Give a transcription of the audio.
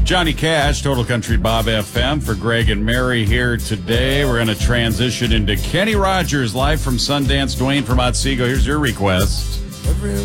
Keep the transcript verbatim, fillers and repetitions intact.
Johnny Cash, Total Country Bob F M for Greg and Mary here today. We're going to transition into Kenny Rogers live from Sundance. Dwayne from Otsego, here's your request.